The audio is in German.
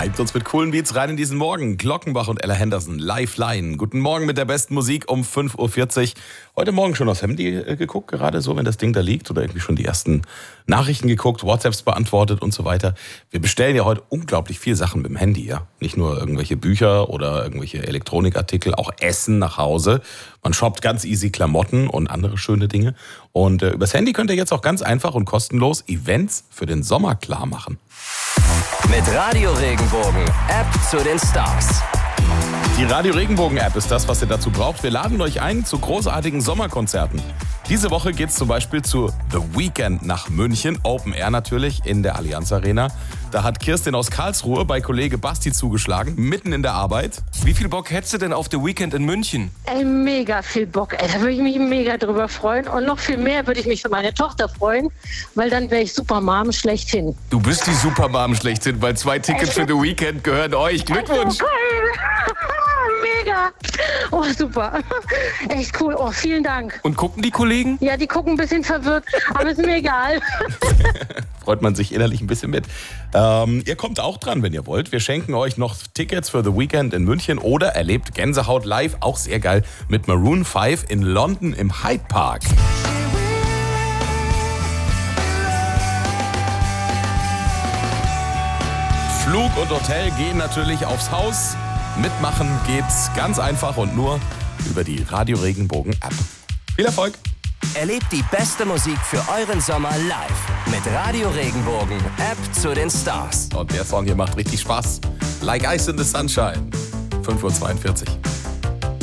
Hypt uns mit coolen Beats rein in diesen Morgen. Glockenbach und Ella Henderson, Lifeline. Guten Morgen mit der besten Musik um 5.40 Uhr. Heute Morgen schon aufs Handy geguckt, gerade so, wenn das Ding da liegt. Oder irgendwie schon die ersten Nachrichten geguckt, WhatsApps beantwortet und so weiter. Wir bestellen ja heute unglaublich viel Sachen mit dem Handy, ja. Nicht nur irgendwelche Bücher oder irgendwelche Elektronikartikel, auch Essen nach Hause. Man shoppt ganz easy Klamotten und andere schöne Dinge. Und übers Handy könnt ihr jetzt auch ganz einfach und kostenlos Events für den Sommer klar machen. Mit Radio Regenbogen, App zu den Stars. Die Radio Regenbogen App ist das, was ihr dazu braucht. Wir laden euch ein zu großartigen Sommerkonzerten. Diese Woche geht es zum Beispiel zu The Weeknd nach München, Open Air natürlich, in der Allianz Arena. Da hat Kirstin aus Karlsruhe bei Kollege Basti zugeschlagen, mitten in der Arbeit. Wie viel Bock hättest du denn auf The Weeknd in München? Ey, mega viel Bock. Ey, da würde ich mich mega drüber freuen. Und noch viel mehr würde ich mich für meine Tochter freuen, weil dann wäre ich Supermom schlechthin. Du bist die Supermom schlechthin, weil 2 Tickets für The Weeknd gehören euch. Glückwunsch! Mega! Oh, super. Echt cool. Oh, vielen Dank. Und gucken die Kollegen? Ja, die gucken ein bisschen verwirrt, aber ist mir egal. Freut man sich innerlich ein bisschen mit. Ihr kommt auch dran, wenn ihr wollt. Wir schenken euch noch Tickets für The Weeknd in München oder erlebt Gänsehaut live, auch sehr geil, mit Maroon 5 in London im Hyde Park. Flug und Hotel gehen natürlich aufs Haus. Mitmachen geht's ganz einfach und nur über die Radio Regenbogen App. Viel Erfolg! Erlebt die beste Musik für euren Sommer live mit Radio Regenbogen, App zu den Stars. Und der Song hier macht richtig Spaß. Like Ice in the Sunshine. 5.42 Uhr.